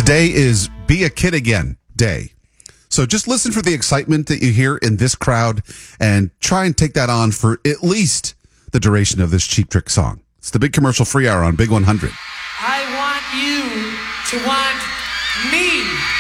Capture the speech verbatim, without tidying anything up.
Today is Be a Kid Again Day. So just listen for the excitement that you hear in this crowd and try and take that on for at least the duration of this Cheap Trick song. It's the Big Commercial Free Hour on Big one hundred. I want you to want me.